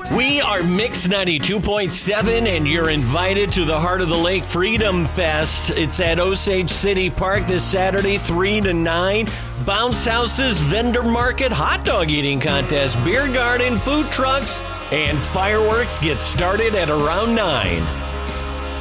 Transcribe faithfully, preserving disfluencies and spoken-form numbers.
We are Mix ninety-two point seven, and you're invited to the Heart of the Lake Freedom Fest. It's at Osage City Park this Saturday, three to nine. Bounce houses, vendor market, hot dog eating contest, beer garden, food trucks, and fireworks get started at around nine.